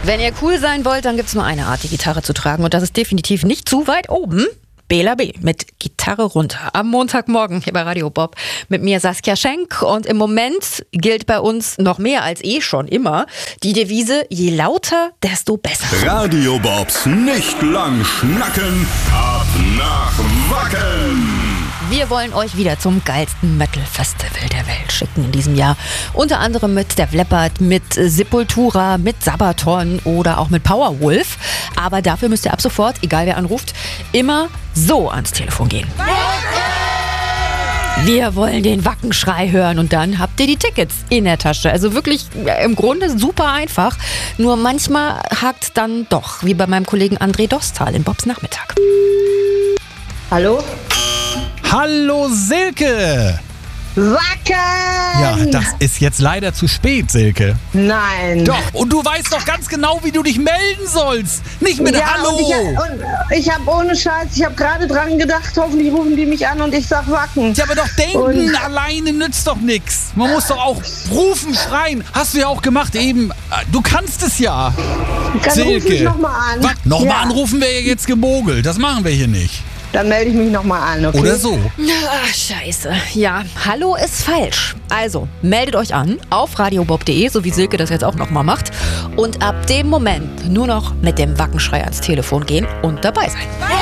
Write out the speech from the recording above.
Wenn ihr cool sein wollt, dann gibt's nur eine Art, die Gitarre zu tragen. Und das ist definitiv nicht zu weit oben. Bela B. mit Gitarre runter. Am Montagmorgen hier bei Radio Bob. Mit mir Saskia Schenk. Und im Moment gilt bei uns noch mehr als schon immer die Devise, je lauter, desto besser. Radio Bobs nicht lang schnacken, ab nach Wacken. Wir wollen euch wieder zum geilsten Metal-Festival der Welt schicken in diesem Jahr. Unter anderem mit Def Leppard, mit Sepultura, mit Sabaton oder auch mit Powerwolf. Aber dafür müsst ihr ab sofort, egal wer anruft, immer so ans Telefon gehen. Wir wollen den Wackenschrei hören und dann habt ihr die Tickets in der Tasche. Also wirklich im Grunde super einfach. Nur manchmal hakt dann doch, wie bei meinem Kollegen André Dostal in Bobs Nachmittag. Hallo? Hallo Silke! Wacken! Ja, das ist jetzt leider zu spät, Silke. Nein. Doch, und du weißt doch ganz genau, wie du dich melden sollst. Nicht mit Hallo! Und ich habe ohne Scheiß, ich habe gerade dran gedacht, hoffentlich rufen die mich an und ich sag Wacken. Ja, aber doch denken alleine nützt doch nichts. Man muss doch auch rufen, schreien. Hast du ja auch gemacht eben. Du kannst es ja. Dann Silke. ruf mich nochmal an. Was? Nochmal Ja. anrufen wäre jetzt gemogelt. Das machen wir hier nicht. Dann melde ich mich nochmal an, okay? Oder so. Ach, scheiße. Ja, Hallo ist falsch. Also, meldet euch an auf radiobob.de, so wie Silke das jetzt auch nochmal macht. Und ab dem Moment nur noch mit dem Wackenschrei ans Telefon gehen und dabei sein.